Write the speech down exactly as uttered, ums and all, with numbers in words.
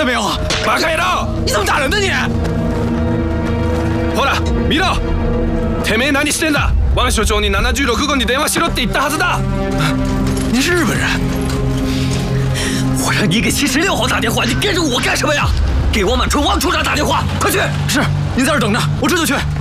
没有啊？ 把开刀！ 你怎么打人呢你？ ほら見ろ。てめえ何してんだ？王所長にななじゅうろくごに電話しろって言ったはずだ。 你是日本人？ 我让你给七十六号打电话，你跟着我干什么呀？给王满春王处长打电话，快去！ 是，您在这儿等着，我这就去。